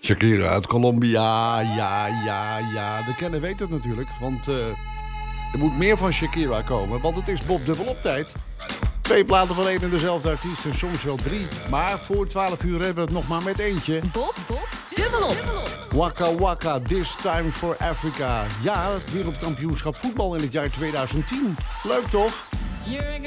Shakira uit Colombia, ja. De kenner weet het natuurlijk, want er moet meer van Shakira komen. Want het is Bob dubbelop tijd. 2 platen van één en dezelfde artiest en soms wel 3. Maar voor 12 uur hebben we het nog maar met eentje. Bob dubbelop. Waka Waka, This Time for Africa. Ja, het wereldkampioenschap voetbal in het jaar 2010. Leuk toch?